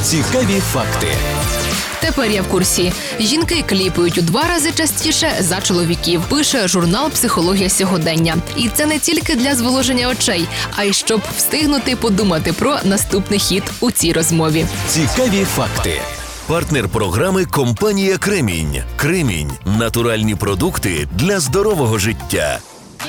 Цікаві факти. Тепер я в курсі. Жінки кліпають у 2 рази частіше за чоловіків, пише журнал «Психологія сьогодення». І це не тільки для зволоження очей, а й щоб встигнути подумати про наступний хіт у цій розмові. Цікаві факти. Партнер програми – компанія «Кремінь». «Кремінь» – натуральні продукти для здорового життя.